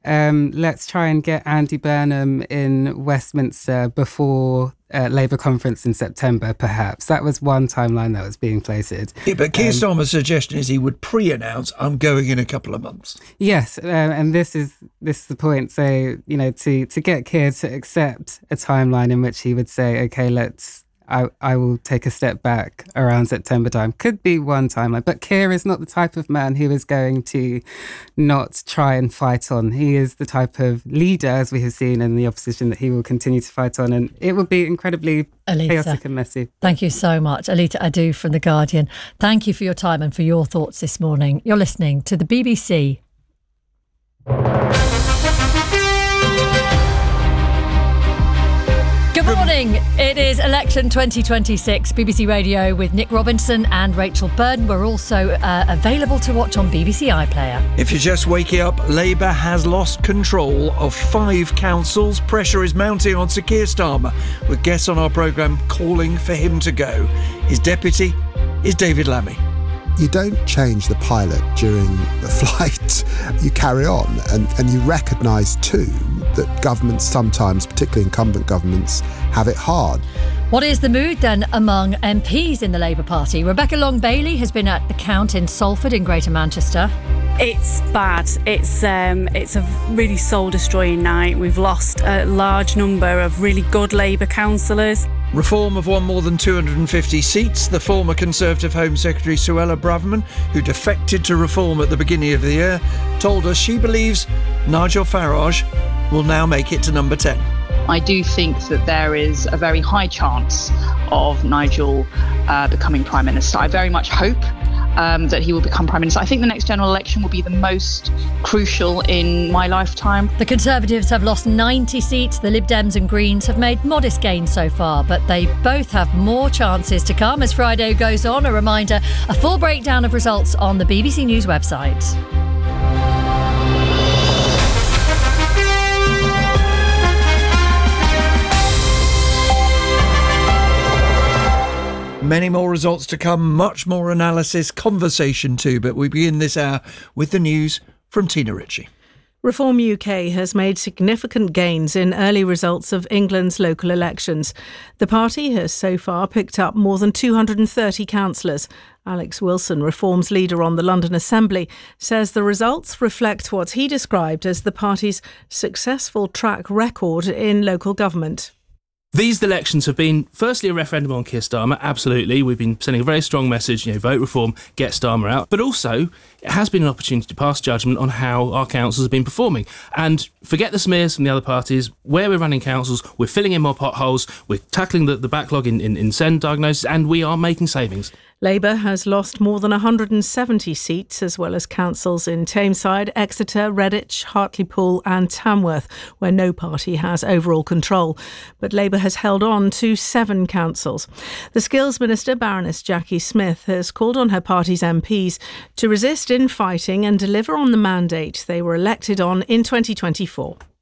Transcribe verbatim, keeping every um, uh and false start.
um, let's try and get Andy Burnham in Westminster before uh, Labour conference in September, perhaps. That was one timeline that was being floated. Yeah, but Keir Um, Starmer's suggestion is he would pre-announce, I'm going in a couple of months. Yes, uh, and this is this is the point. So, you know, to, to get Keir to accept a timeline in which he would say, OK, let's, I, I will take a step back around September time, could be one timeline. But Keir is not the type of man who is going to not try and fight on. He is the type of leader, as we have seen in the opposition, that he will continue to fight on. And it will be incredibly Alita, chaotic and messy. Thank you so much. Alita Adu from The Guardian. Thank you for your time and for your thoughts this morning. You're listening to the B B C. Good morning. It is election twenty twenty-six, B B C Radio with Nick Robinson and Rachel Burden. We're also uh, available to watch on B B C iPlayer. If you're just waking up, Labour has lost control of five councils. Pressure is mounting on Sir Keir Starmer, with guests on our programme calling for him to go. His deputy is David Lammy. You don't change the pilot during the flight. You carry on, and, and you recognise too that governments sometimes, particularly incumbent governments, have it hard. What is the mood then among M Ps in the Labour Party? Rebecca Long-Bailey has been at the count in Salford in Greater Manchester. It's bad. It's um, it's a really soul-destroying night. We've lost a large number of really good Labour councillors. Reform have won more than two hundred fifty seats. The former Conservative Home Secretary Suella Braverman, who defected to Reform at the beginning of the year, told us she believes Nigel Farage will now make it to number ten. I do think that there is a very high chance of Nigel uh, becoming Prime Minister. I very much hope um, that he will become Prime Minister. I think the next general election will be the most crucial in my lifetime. The Conservatives have lost ninety seats. The Lib Dems and Greens have made modest gains so far, but they both have more chances to come as Friday goes on. A reminder, a full breakdown of results on the B B C News website. Many more results to come, much more analysis, conversation too, but we begin this hour with the news from Tina Ritchie. Reform U K has made significant gains in early results of England's local elections. The party has so far picked up more than two hundred thirty councillors. Alex Wilson, Reform's leader on the London Assembly, says the results reflect what he described as the party's successful track record in local government. These elections have been, firstly, a referendum on Keir Starmer, absolutely. We've been sending a very strong message, you know, vote Reform, get Starmer out. But also, it has been an opportunity to pass judgment on how our councils have been performing. And forget the smears from the other parties. Where we're running councils, we're filling in more potholes, we're tackling the, the backlog in, in, in SEND diagnosis, and we are making savings. Labour has lost more than one hundred seventy seats, as well as councils in Tameside, Exeter, Redditch, Hartlepool and Tamworth, where no party has overall control. But Labour has held on to seven councils. The Skills Minister, Baroness Jackie Smith, has called on her party's M Ps to resist infighting and deliver on the mandate they were elected on in twenty twenty-four.